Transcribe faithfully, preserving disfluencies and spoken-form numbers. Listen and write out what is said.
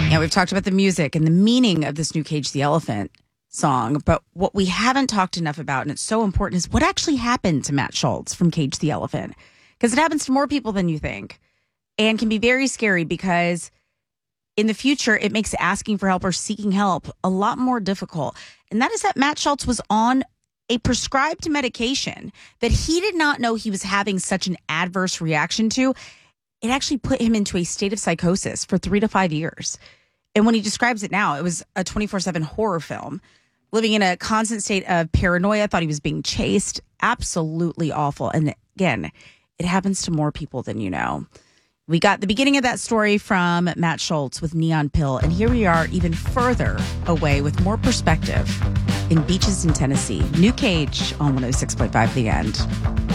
Yeah, we've talked about the music and the meaning of this new Cage the Elephant song, but what we haven't talked enough about, and it's so important, is what actually happened to Matt Schultz from Cage the Elephant. Because it happens to more people than you think and can be very scary because in the future, it makes asking for help or seeking help a lot more difficult. And that is that Matt Schultz was on a prescribed medication that he did not know he was having such an adverse reaction to. It actually put him into a state of psychosis for three to five years. And when he describes it now, it was a twenty-four seven horror film, living in a constant state of paranoia, thought he was being chased. Absolutely awful. And again, it happens to more people than you know. We got the beginning of that story from Matt Schultz with Neon Pill. And here we are even further away with more perspective in beaches in Tennessee. New Cage on one oh six point five The End.